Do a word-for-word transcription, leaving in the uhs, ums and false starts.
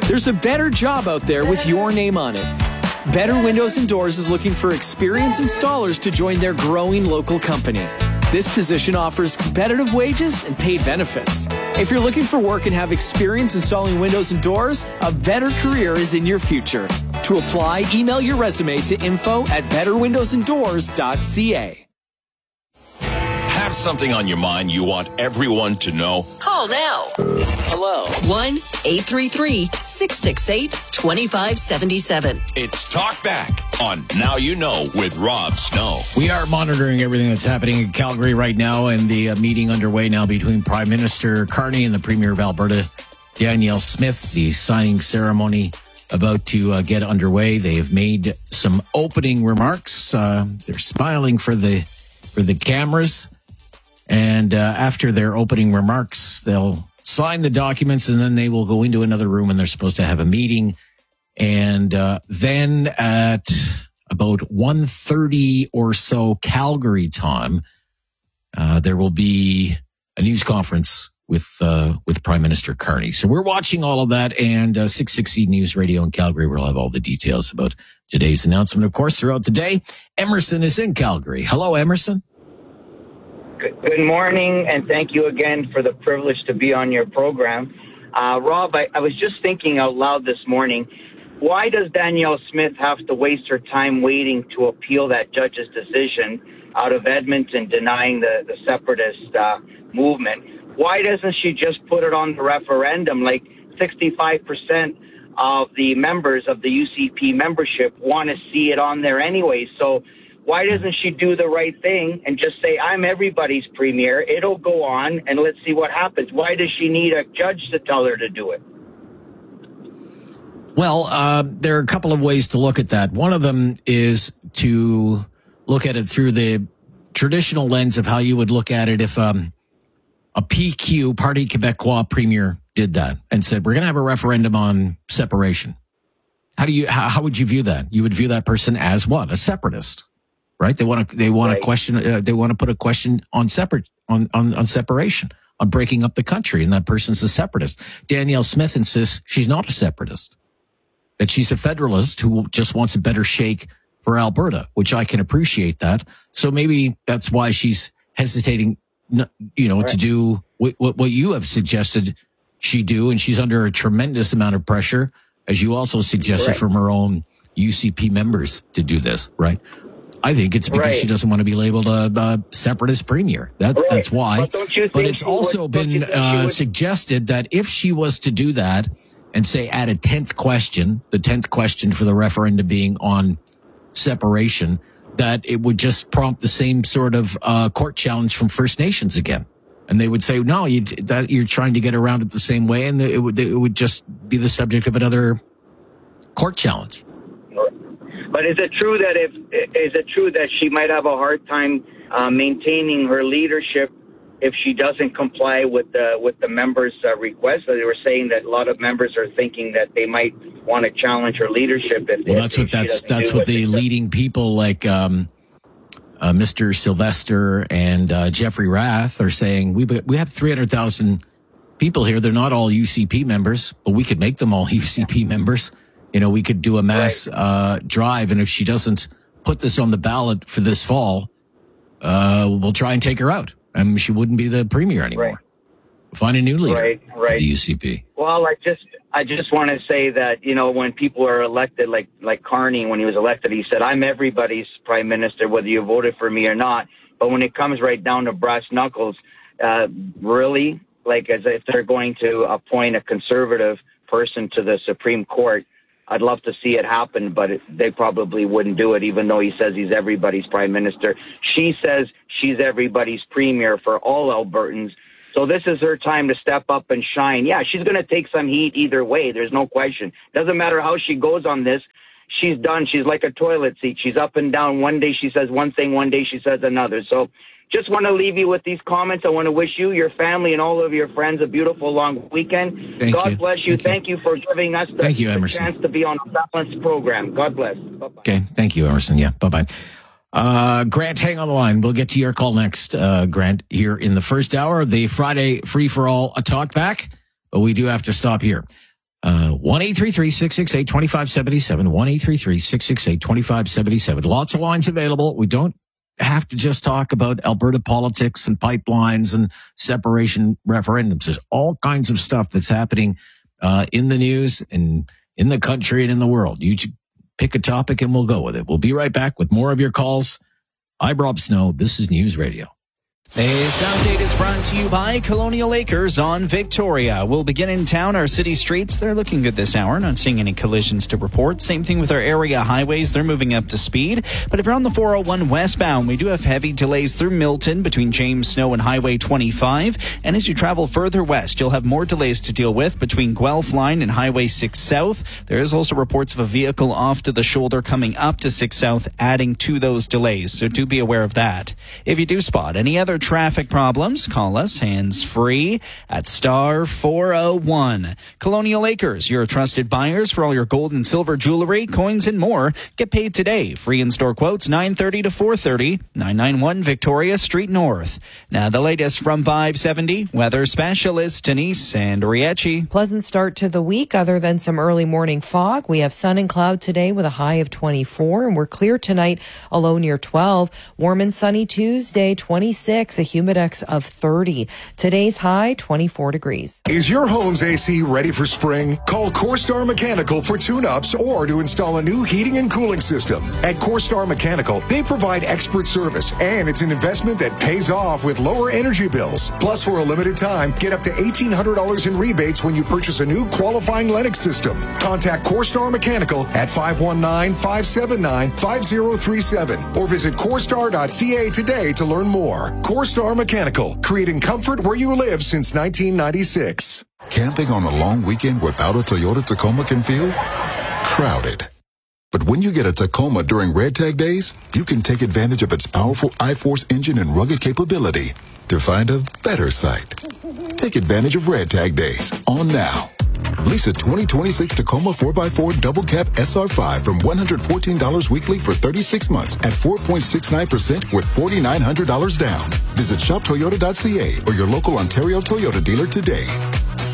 There's a better job out there with your name on it. Better Windows and Doors is looking for experienced installers to join their growing local company. This position offers competitive wages and paid benefits. If you're looking for work and have experience installing windows and doors, a better career is in your future. To apply, email your resume to info at better windows and doors dot c a. Have something on your mind you want everyone to know? Call now. Hello. one eight three three, six six eight, two five seven seven. It's Talk Back on Now You Know with Rob Snow. We are monitoring everything that's happening in Calgary right now, and the uh, meeting underway now between Prime Minister Carney and the Premier of Alberta, Danielle Smith. The signing ceremony about to uh, get underway. They have made some opening remarks. Uh, they're smiling for the for the cameras. And uh, after their opening remarks, they'll sign the documents, and then they will go into another room, and they're supposed to have a meeting. And uh, then at about one thirty or so Calgary time, uh, there will be a news conference with uh, with Prime Minister Carney. So we're watching all of that, and uh, six sixty News Radio in Calgary will have all the details about today's announcement. Of course, throughout the day, Emerson is in Calgary. Hello, Emerson. Good morning, and thank you again for the privilege to be on your program. Uh, Rob, I, I was just thinking out loud this morning, why does Danielle Smith have to waste her time waiting to appeal that judge's decision out of Edmonton denying the, the separatist uh, movement? Why doesn't she just put it on the referendum? Like sixty-five percent of the members of the U C P membership want to see it on there anyway, so why doesn't she do the right thing and just say, I'm everybody's premier, it'll go on, and let's see what happens? Why does she need a judge to tell her to do it? Well, uh, there are a couple of ways to look at that. One of them is to look at it through the traditional lens of how you would look at it if um, a P Q, Parti Québécois premier, did that and said, we're going to have a referendum on separation. How do you? How, how would you view that? You would view that person as what? A separatist. Right? They want to, they want right. to question, uh, they want to put a question on separate, on, on, on separation, on breaking up the country. And that person's a separatist. Danielle Smith insists she's not a separatist, that she's a federalist who just wants a better shake for Alberta, which I can appreciate that. So maybe that's why she's hesitating, you know, right. to do what, what, what you have suggested she do. And she's under a tremendous amount of pressure, as you also suggested, right. from her own U C P members to do this, right? I think it's because right. she doesn't want to be labeled a, a separatist premier. That, right. That's why. But, but it's also would, been uh, suggested that if she was to do that and say add a tenth question, the tenth question for the referendum being on separation, that it would just prompt the same sort of uh, court challenge from First Nations again. And they would say, no, you, that you're trying to get around it the same way, and it would, it would just be the subject of another court challenge. But is it true that if is it true that she might have a hard time uh, maintaining her leadership if she doesn't comply with the with the members' uh, request? So they were saying that a lot of members are thinking that they might want to challenge her leadership. If, well, that's if what that's that's what, what the leading people like um, uh, Mister Sylvester and uh, Jeffrey Rath are saying. We we have three hundred thousand people here. They're not all U C P members, but we could make them all U C P members. You know, we could do a mass right. uh, drive, and if she doesn't put this on the ballot for this fall, uh, we'll try and take her out. I mean, she wouldn't be the premier anymore. Right. Find a new leader right, right. at the U C P. Well, I just I just want to say that, you know, when people are elected, like like Carney, when he was elected, he said, I'm everybody's prime minister, whether you voted for me or not. But when it comes right down to brass knuckles, uh, really, like as if they're going to appoint a conservative person to the Supreme Court, I'd love to see it happen, but it, they probably wouldn't do it, even though he says he's everybody's prime minister. She says she's everybody's premier for all Albertans. So this is her time to step up and shine. Yeah, she's going to take some heat either way. There's no question. Doesn't matter how she goes on this. She's done. She's like a toilet seat. She's up and down. One day she says one thing, one day she says another. So just want to leave you with these comments. I want to wish you, your family, and all of your friends a beautiful long weekend. Thank God you. bless you. Thank, thank you. you for giving us the, thank you, the chance to be on a balanced program. God bless. Bye-bye. Okay. Thank you, Emerson. Yeah. Bye-bye. Uh, Grant, hang on the line. We'll get to your call next, uh, Grant, here in the first hour of the Friday Free for All a Talk Back. But we do have to stop here. Uh, one eight three three, six six eight, two five seven seven, one eight three three, six six eight, two five seven seven. Lots of lines available. We don't have to just talk about Alberta politics and pipelines and separation referendums. There's all kinds of stuff that's happening uh, in the news and in the country and in the world. You pick a topic and we'll go with it. We'll be right back with more of your calls. I'm Rob Snow. This is News Radio. This update is brought to you by Colonial Acres on Victoria. We'll begin in town. Our city streets, they're looking good this hour. Not seeing any collisions to report. Same thing with our area highways. They're moving up to speed. But if you're on the four oh one westbound, we do have heavy delays through Milton between James Snow and Highway twenty-five. And as you travel further west, you'll have more delays to deal with between Guelph Line and Highway six South. There is also reports of a vehicle off to the shoulder coming up to six South, adding to those delays. So do be aware of that. If you do spot any other traffic problems, call us hands-free at star four oh one. Colonial Acres, your trusted buyers for all your gold and silver jewelry, coins, and more. Get paid today. Free in-store quotes nine thirty to four thirty, nine ninety-one Victoria Street North. Now the latest from five seventy, weather specialist Denise Andriecci. Pleasant start to the week other than some early morning fog. We have sun and cloud today with a high of twenty-four, and we're clear tonight, a low near twelve. Warm and sunny Tuesday, twenty-six, a humidex of thirty. Today's high, twenty-four degrees. Is your home's A C ready for spring? Call CoreStar Mechanical for tune-ups or to install a new heating and cooling system. At CoreStar Mechanical, they provide expert service, and it's an investment that pays off with lower energy bills. Plus, for a limited time, get up to eighteen hundred dollars in rebates when you purchase a new qualifying Lennox system. Contact CoreStar Mechanical at five one nine, five seven nine, five zero three seven or visit corestar dot c a today to learn more. CoreStar Mechanical, creating comfort where you live since nineteen ninety-six. Camping on a long weekend without a Toyota Tacoma can feel crowded. But when you get a Tacoma during Red Tag Days, you can take advantage of its powerful iForce engine and rugged capability to find a better site. Take advantage of Red Tag Days on now. Lease a twenty twenty-six Tacoma four by four Double Cab S R five from one hundred fourteen dollars weekly for thirty-six months at four point six nine percent with four thousand nine hundred dollars down. Visit shop toyota dot c a or your local Ontario Toyota dealer today.